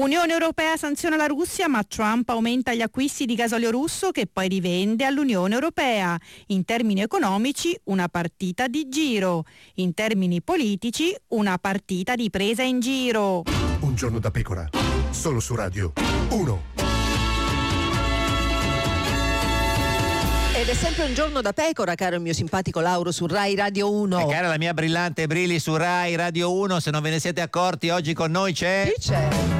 Unione Europea sanziona la Russia, ma Trump aumenta gli acquisti di gasolio russo che poi rivende all'Unione Europea. In termini economici, una partita di giro. In termini politici, una partita di presa in giro. Un giorno da pecora, solo su Radio 1. Ed è sempre un giorno da pecora, caro il mio simpatico Lauro, su Rai Radio 1. E cara la mia brillante Brilli su Rai Radio 1, se non ve ne siete accorti, oggi con noi c'è... Chi c'è?